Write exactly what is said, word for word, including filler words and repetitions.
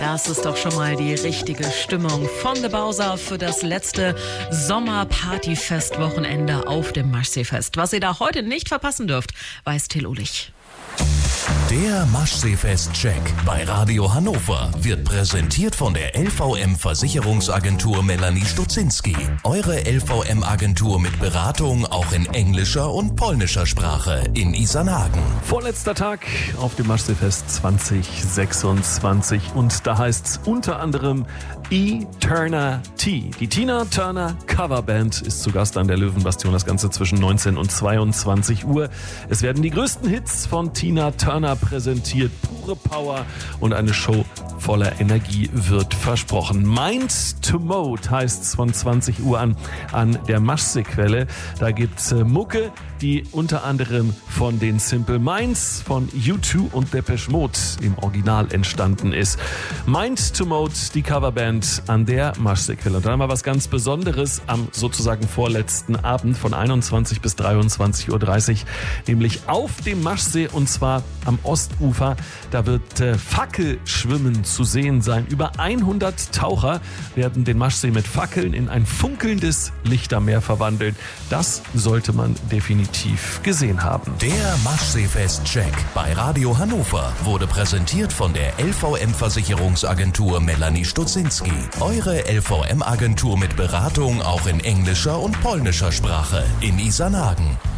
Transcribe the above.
Das ist doch schon mal die richtige Stimmung von The Bowser für das letzte Sommerpartyfest-Wochenende auf dem Maschseefest. Was ihr da heute nicht verpassen dürft, weiß Till Ulich. Der Maschseefest-Check bei Radio Hannover wird präsentiert von der L V M-Versicherungsagentur Melanie Stutzinski. Eure L V M-Agentur mit Beratung auch in englischer und polnischer Sprache in Isernhagen. Vorletzter Tag auf dem Maschseefest zwanzig sechsundzwanzig und da heißt's unter anderem E-Turner-T. Die Tina Turner Coverband ist zu Gast an der Löwenbastion, das Ganze zwischen neunzehn und zweiundzwanzig Uhr. Es werden die größten Hits von Tina Turner präsentiert, pure Power und eine Show voller Energie wird versprochen. Mind to Mode heißt es von zwanzig Uhr an an der Maschseequelle. Da gibt's äh, Mucke, die unter anderem von den Simple Minds, von U zwei und Depeche Mode im Original entstanden ist. Mind to Mode, die Coverband an der Maschseequelle. Und dann haben wir was ganz Besonderes am sozusagen vorletzten Abend von einundzwanzig bis dreiundzwanzig Uhr dreißig, nämlich auf dem Maschsee und zwar am Ostufer. Da wird äh, Fackelschwimmen zu sehen sein. Über hundert Taucher werden den Maschsee mit Fackeln in ein funkelndes Lichtermeer verwandeln. Das sollte man definitiv gesehen haben. Der Maschseefest-Check bei Radio Hannover wurde präsentiert von der L V M-Versicherungsagentur Melanie Stutzinski. Eure L V M-Agentur mit Beratung auch in englischer und polnischer Sprache in Isernhagen.